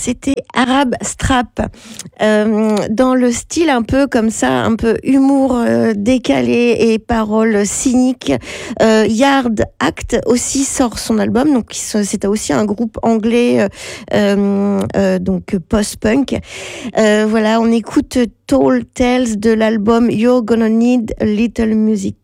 C'était Arab Strap. Dans le style un peu comme ça, un peu humour décalé et paroles cyniques, Yard Act aussi sort son album. Donc c'est aussi un groupe anglais, donc post-punk. Voilà, on écoute Tall Tales de l'album You're Gonna Need a Little Music.